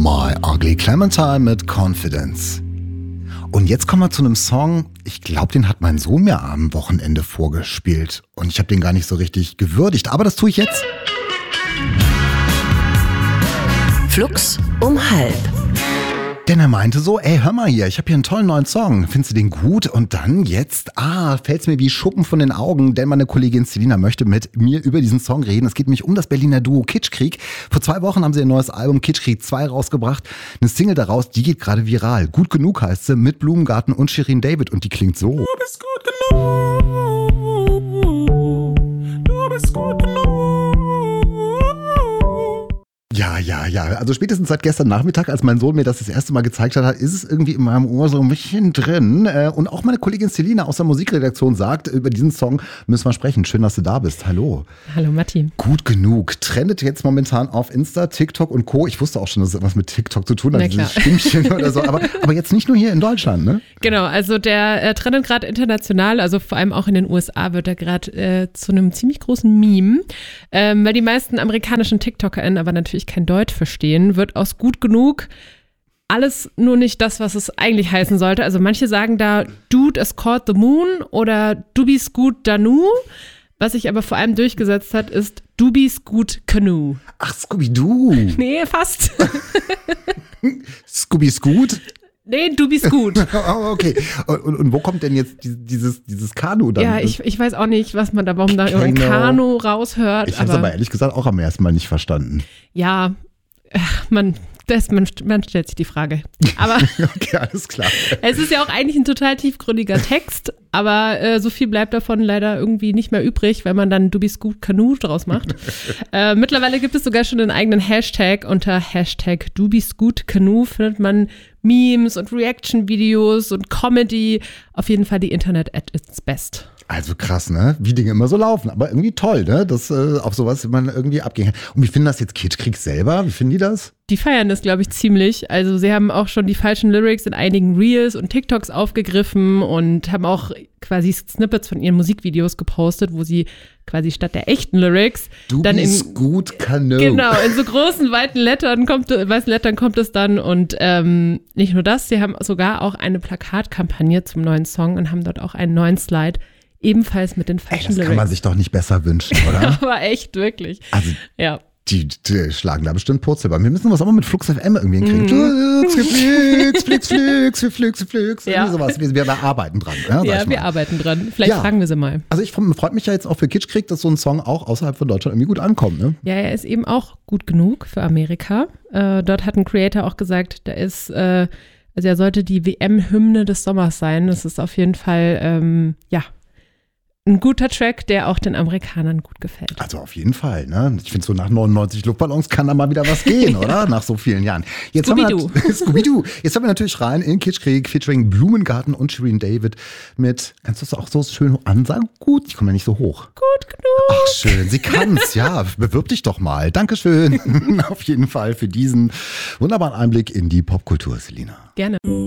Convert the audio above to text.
My Ugly Clementine mit Confidence. Und jetzt kommen wir zu einem Song, ich glaube, den hat mein Sohn mir am Wochenende vorgespielt. Und ich habe den gar nicht so richtig gewürdigt, aber das tue ich jetzt. Flux um halb. Denn er meinte so, ey, hör mal hier, ich habe hier einen tollen neuen Song. Findest du den gut? Und dann jetzt, fällt's mir wie Schuppen von den Augen, denn meine Kollegin Selina möchte mit mir über diesen Song reden. Es geht nämlich um das Berliner Duo Kitschkrieg. Vor 2 Wochen haben sie ein neues Album Kitschkrieg 2 rausgebracht. Eine Single daraus, die geht gerade viral. Gut genug heißt sie, mit Blumengarten und Shirin David. Und die klingt so. Du bist gut genug. Du bist gut genug. Ja. Also spätestens seit gestern Nachmittag, als mein Sohn mir das erste Mal gezeigt hat, ist es irgendwie in meinem Ohr so ein bisschen drin. Und auch meine Kollegin Selina aus der Musikredaktion sagt, über diesen Song müssen wir sprechen. Schön, dass du da bist. Hallo. Hallo Matti. Gut genug. Trendet jetzt momentan auf Insta, TikTok und Co. Ich wusste auch schon, dass es irgendwas mit TikTok zu tun hat, dieses Stimmchen oder so. Aber jetzt nicht nur hier in Deutschland, ne? Genau, also der trendet gerade international, also vor allem auch in den USA wird er gerade zu einem ziemlich großen Meme. Weil die meisten amerikanischen TikTokerInnen aber natürlich kein Deutsch verstehen, wird aus gut genug alles nur nicht das, was es eigentlich heißen sollte. Also manche sagen da, Dude is called the moon oder Du bist gut Danu. Was sich aber vor allem durchgesetzt hat, ist Du bist gut Canoe. Ach, Scooby-Doo. Nee, fast. Scooby-Scoot? Nee, du bist gut. Oh, okay. Und wo kommt denn jetzt dieses Kanu dann? Ja, ich weiß auch nicht, warum da ein Kanu raushört. Ich habe es aber ehrlich gesagt auch am ersten Mal nicht verstanden. Ja, man stellt sich die Frage. Aber okay, alles klar. Es ist ja auch eigentlich ein total tiefgründiger Text, aber so viel bleibt davon leider irgendwie nicht mehr übrig, weil man dann Du bist gut Kanu draus macht. Mittlerweile gibt es sogar schon einen eigenen Hashtag. Unter Hashtag Du bist gut Kanu findet man Memes und Reaction-Videos und Comedy. Auf jeden Fall die Internet at its best. Also krass, ne? Wie Dinge immer so laufen. Aber irgendwie toll, ne? Dass auf sowas man irgendwie abging. Und wie finden das jetzt Kitschkrieg selber? Wie finden die das? Die feiern das, glaube ich, ziemlich. Also sie haben auch schon die falschen Lyrics in einigen Reels und TikToks aufgegriffen und haben auch quasi Snippets von ihren Musikvideos gepostet, wo sie quasi statt der echten Lyrics Du dann bist gut Kanu. Genau, in so großen, weißen Lettern kommt es dann. Und nicht nur das, sie haben sogar auch eine Plakatkampagne zum neuen Song und haben dort auch einen neuen Slide, ebenfalls mit den falschen Lyrics. Das kann man sich doch nicht besser wünschen, oder? Aber echt, wirklich. Also, ja. Die schlagen da bestimmt Purzelbaum. Wir müssen was auch mal mit Flux FM irgendwie hinkriegen. Flix. Ja. Sowas. Wir arbeiten dran. Ja, wir arbeiten dran. Vielleicht fragen wir sie mal. Also ich freue mich ja jetzt auch für Kitschkrieg, dass so ein Song auch außerhalb von Deutschland irgendwie gut ankommt. Ne? Ja, er ist eben auch gut genug für Amerika. Dort hat ein Creator auch gesagt, also er sollte die WM-Hymne des Sommers sein. Das ist auf jeden Fall, ein guter Track, der auch den Amerikanern gut gefällt. Also auf jeden Fall, ne? Ich finde so nach 99 Luftballons kann da mal wieder was gehen, oder? Nach so vielen Jahren. Scooby-Doo. Jetzt haben wir natürlich rein in Kitschkrieg featuring Blumengarten und Shirin David mit, kannst du das auch so schön ansagen? Gut, ich komme ja nicht so hoch. Gut genug. Ach schön, sie kann's, ja. Bewirb dich doch mal. Dankeschön. Auf jeden Fall für diesen wunderbaren Einblick in die Popkultur, Selina. Gerne.